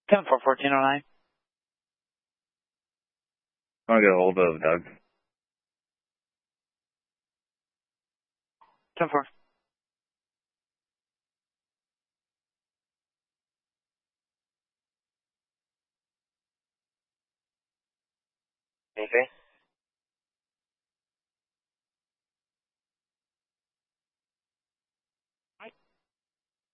10-4, 1409. I want to get a hold of Doug. 10-4. Anything?